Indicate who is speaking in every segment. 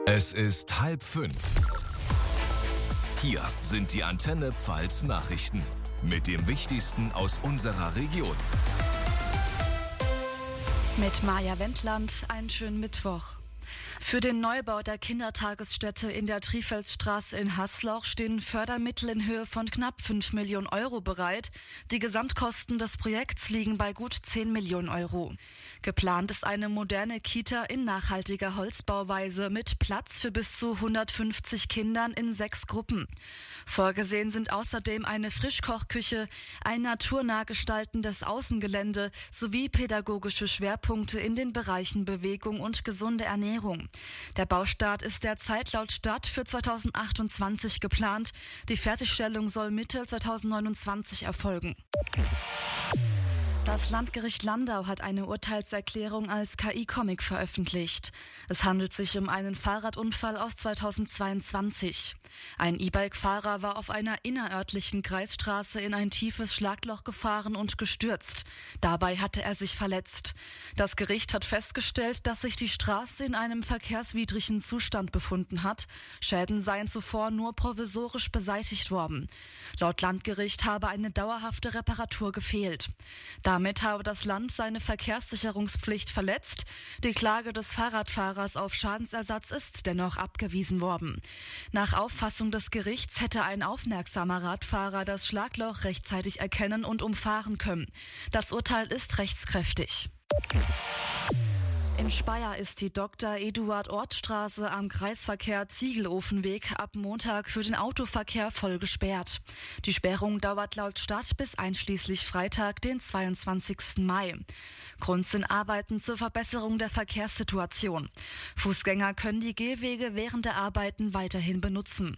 Speaker 1: Es ist 4:30. Hier sind die Antenne Pfalz Nachrichten mit dem Wichtigsten aus unserer Region.
Speaker 2: Mit Maja Wendland, einen schönen Mittwoch. Für den Neubau der Kindertagesstätte in der Trifelsstraße in Haßloch stehen Fördermittel in Höhe von knapp 5 Millionen Euro bereit. Die Gesamtkosten des Projekts liegen bei gut 10 Millionen Euro. Geplant ist eine moderne Kita in nachhaltiger Holzbauweise mit Platz für bis zu 150 Kindern in 6 Gruppen. Vorgesehen sind außerdem eine Frischkochküche, ein naturnah gestaltendes Außengelände sowie pädagogische Schwerpunkte in den Bereichen Bewegung und gesunde Ernährung. Der Baustart ist derzeit laut Stadt für 2028 geplant. Die Fertigstellung soll Mitte 2029 erfolgen. Das Landgericht Landau hat eine Urteilserklärung als KI-Comic veröffentlicht. Es handelt sich um einen Fahrradunfall aus 2022. Ein E-Bike-Fahrer war auf einer innerörtlichen Kreisstraße in ein tiefes Schlagloch gefahren und gestürzt. Dabei hatte er sich verletzt. Das Gericht hat festgestellt, dass sich die Straße in einem verkehrswidrigen Zustand befunden hat. Schäden seien zuvor nur provisorisch beseitigt worden. Laut Landgericht habe eine dauerhafte Reparatur gefehlt. Damit habe das Land seine Verkehrssicherungspflicht verletzt. Die Klage des Fahrradfahrers auf Schadensersatz ist dennoch abgewiesen worden. Nach Auffassung des Gerichts hätte ein aufmerksamer Radfahrer das Schlagloch rechtzeitig erkennen und umfahren können. Das Urteil ist rechtskräftig. In Speyer ist die Dr.-Eduard-Ort-Straße am Kreisverkehr Ziegelofenweg ab Montag für den Autoverkehr voll gesperrt. Die Sperrung dauert laut Stadt bis einschließlich Freitag, den 22. Mai. Grund sind Arbeiten zur Verbesserung der Verkehrssituation. Fußgänger können die Gehwege während der Arbeiten weiterhin benutzen.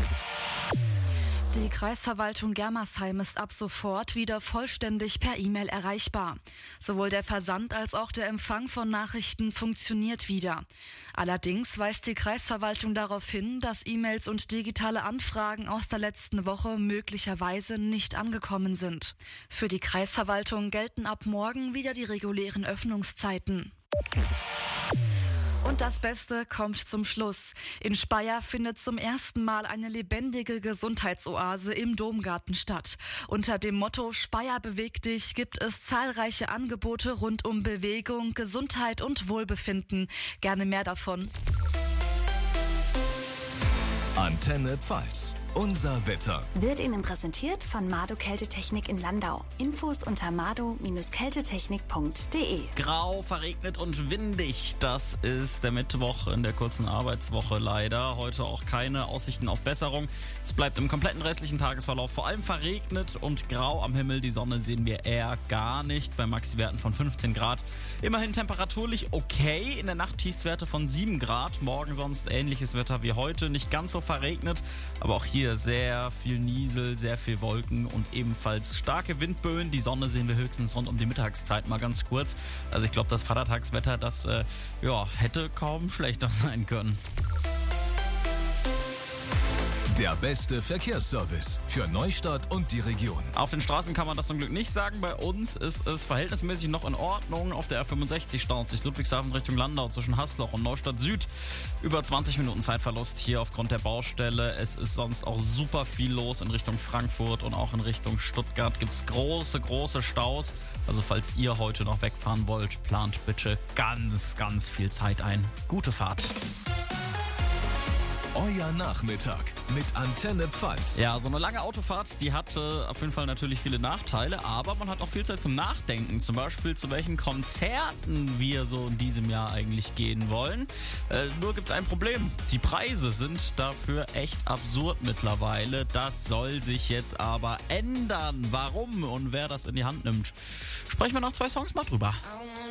Speaker 2: Die Kreisverwaltung Germersheim ist ab sofort wieder vollständig per E-Mail erreichbar. Sowohl der Versand als auch der Empfang von Nachrichten funktioniert wieder. Allerdings weist die Kreisverwaltung darauf hin, dass E-Mails und digitale Anfragen aus der letzten Woche möglicherweise nicht angekommen sind. Für die Kreisverwaltung gelten ab morgen wieder die regulären Öffnungszeiten. Und das Beste kommt zum Schluss. In Speyer findet zum ersten Mal eine lebendige Gesundheitsoase im Domgarten statt. Unter dem Motto Speyer bewegt dich gibt es zahlreiche Angebote rund um Bewegung, Gesundheit und Wohlbefinden. Gerne mehr davon.
Speaker 1: Antenne Pfalz. Unser Wetter
Speaker 3: wird Ihnen präsentiert von Mado Kältetechnik in Landau. Infos unter mado-kältetechnik.de.
Speaker 4: Grau, verregnet und windig. Das ist der Mittwoch in der kurzen Arbeitswoche leider. Heute auch keine Aussichten auf Besserung. Es bleibt im kompletten restlichen Tagesverlauf vor allem verregnet und grau am Himmel. Die Sonne sehen wir eher gar nicht bei Maxi-Werten von 15 Grad. Immerhin temperaturlich okay. In der Nacht Tiefstwerte von 7 Grad. Morgen sonst ähnliches Wetter wie heute. Nicht ganz so verregnet, aber auch hier sehr viel Niesel, sehr viel Wolken und ebenfalls starke Windböen. Die Sonne sehen wir höchstens rund um die Mittagszeit mal ganz kurz. Also ich glaube, das Vatertagswetter, das hätte kaum schlechter sein können.
Speaker 1: Der beste Verkehrsservice für Neustadt und die Region.
Speaker 4: Auf den Straßen kann man das zum Glück nicht sagen. Bei uns ist es verhältnismäßig noch in Ordnung. Auf der R65 staut sich Ludwigshafen Richtung Landau zwischen Haßloch und Neustadt Süd. Über 20 Minuten Zeitverlust hier aufgrund der Baustelle. Es ist sonst auch super viel los in Richtung Frankfurt und auch in Richtung Stuttgart gibt es große Staus. Also falls ihr heute noch wegfahren wollt, plant bitte ganz viel Zeit ein. Gute Fahrt.
Speaker 1: Euer Nachmittag mit Antenne Pfalz.
Speaker 4: Ja, so eine lange Autofahrt, die hat auf jeden Fall natürlich viele Nachteile, aber man hat auch viel Zeit zum Nachdenken. Zum Beispiel, zu welchen Konzerten wir so in diesem Jahr eigentlich gehen wollen. Nur gibt es ein Problem. Die Preise sind dafür echt absurd mittlerweile. Das soll sich jetzt aber ändern. Warum und wer das in die Hand nimmt, sprechen wir nach 2 Songs mal drüber.